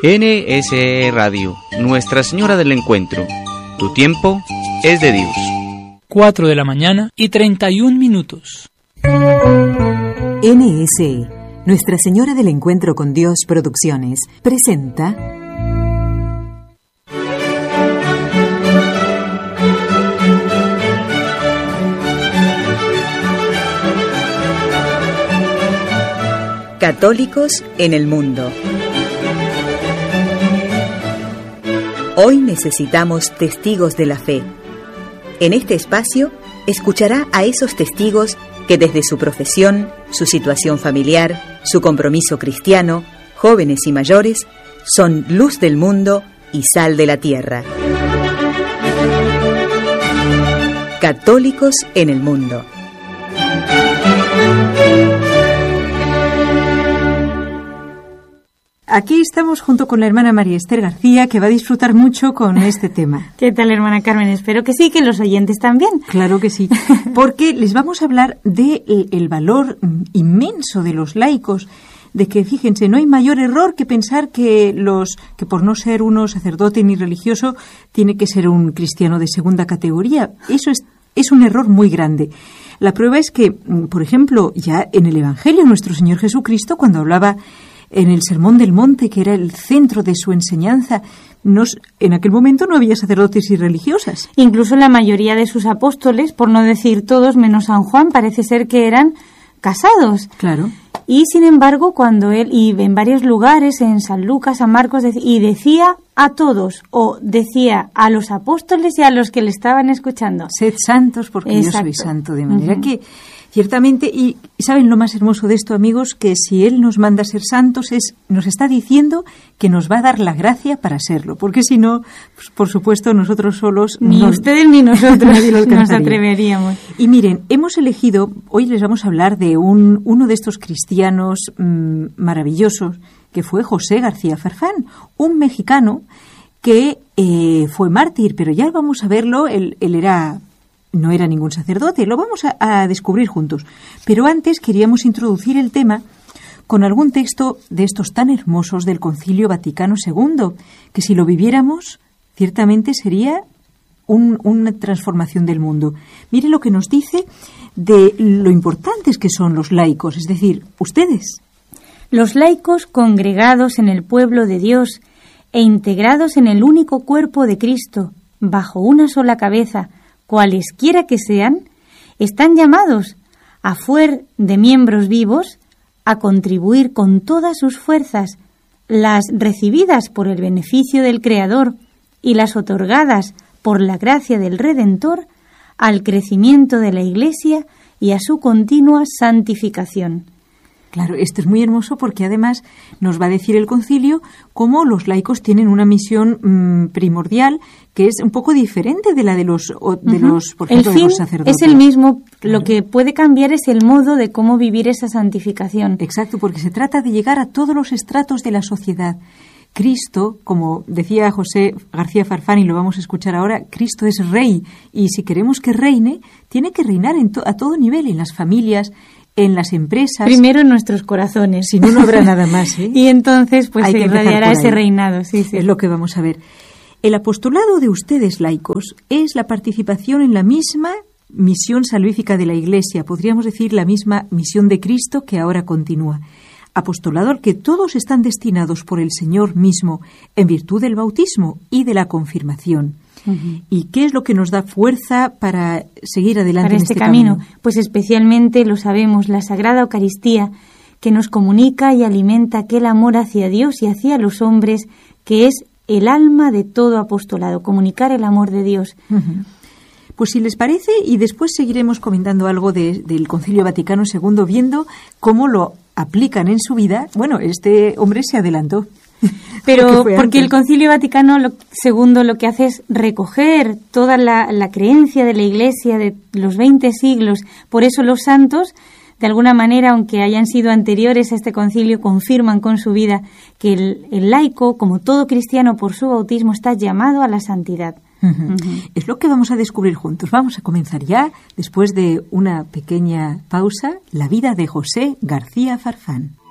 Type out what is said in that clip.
NSE Radio, Nuestra Señora del Encuentro. Tu tiempo es de Dios. 4 de la mañana y 31 minutos. NSE, Nuestra Señora del Encuentro con Dios Producciones, presenta Católicos en el mundo. Hoy necesitamos testigos de la fe. En este espacio escuchará a esos testigos que desde su profesión, su situación familiar, su compromiso cristiano, jóvenes y mayores, son luz del mundo y sal de la tierra. Católicos en el mundo. Aquí estamos junto con la hermana María Esther García, que va a disfrutar mucho con este tema. ¿Qué tal, hermana Carmen? Espero que sí, que los oyentes también. Claro que sí, porque les vamos a hablar del valor inmenso de los laicos, de que, fíjense, no hay mayor error que pensar que por no ser uno sacerdote ni religioso tiene que ser un cristiano de segunda categoría. Eso es un error muy grande. La prueba es que, por ejemplo, ya en el Evangelio, nuestro Señor Jesucristo, cuando hablaba en el Sermón del Monte, que era el centro de su enseñanza, en aquel momento no había sacerdotes y religiosas. Incluso la mayoría de sus apóstoles, por no decir todos, menos San Juan, parece ser que eran casados. Claro. Y sin embargo, cuando él, y en varios lugares, en San Lucas, San Marcos, y decía a todos, o decía a los apóstoles y a los que le estaban escuchando: sed santos porque Exacto. Yo soy santo. De manera que, ciertamente, y ¿saben lo más hermoso de esto, amigos? Que si Él nos manda a ser santos, nos está diciendo que nos va a dar la gracia para serlo. Porque si no, pues, por supuesto, nosotros solos... Ni ustedes ni nosotros nos atreveríamos. Y miren, hemos elegido, hoy les vamos a hablar de uno de estos cristianos maravillosos, que fue José García Farfán, un mexicano que fue mártir, pero ya vamos a verlo, él no era ningún sacerdote, lo vamos a descubrir juntos. Pero antes queríamos introducir el tema con algún texto de estos tan hermosos del Concilio Vaticano II, que si lo viviéramos, ciertamente sería una transformación del mundo. Mire lo que nos dice de lo importantes que son los laicos, es decir, ustedes. Los laicos congregados en el pueblo de Dios e integrados en el único cuerpo de Cristo, bajo una sola cabeza, cualesquiera que sean, están llamados, a fuer de miembros vivos, a contribuir con todas sus fuerzas, las recibidas por el beneficio del Creador y las otorgadas por la gracia del Redentor, al crecimiento de la Iglesia y a su continua santificación. Claro, esto es muy hermoso porque además nos va a decir el concilio cómo los laicos tienen una misión primordial que es un poco diferente de la de los por ejemplo, de los sacerdotes. Es el mismo, claro. Lo que puede cambiar es el modo de cómo vivir esa santificación. Exacto, porque se trata de llegar a todos los estratos de la sociedad. Cristo, como decía José García Farfán, y lo vamos a escuchar ahora, Cristo es rey, y si queremos que reine, tiene que reinar a todo nivel, en las familias, en las empresas. Primero en nuestros corazones. Si no, no habrá nada más, ¿eh? Y entonces pues se irradiará ese reinado. Sí. Es lo que vamos a ver. El apostolado de ustedes, laicos, es la participación en la misma misión salvífica de la Iglesia, podríamos decir la misma misión de Cristo que ahora continúa. Apostolado al que todos están destinados por el Señor mismo en virtud del bautismo y de la confirmación. Uh-huh. ¿Y qué es lo que nos da fuerza para seguir adelante para en este camino? Pues especialmente, lo sabemos, la Sagrada Eucaristía, que nos comunica y alimenta aquel amor hacia Dios y hacia los hombres, que es el alma de todo apostolado, comunicar el amor de Dios. Uh-huh. Pues si les parece, y después seguiremos comentando algo del Concilio Vaticano II, viendo cómo lo aplican en su vida. Bueno, este hombre se adelantó. Pero porque el Concilio Vaticano II lo que hace es recoger toda la creencia de la Iglesia de los 20 siglos. Por eso los santos, de alguna manera, aunque hayan sido anteriores a este concilio, confirman con su vida que el laico, como todo cristiano por su bautismo, está llamado a la santidad. Uh-huh. Es lo que vamos a descubrir juntos. Vamos a comenzar ya, después de una pequeña pausa, la vida de José García Farfán.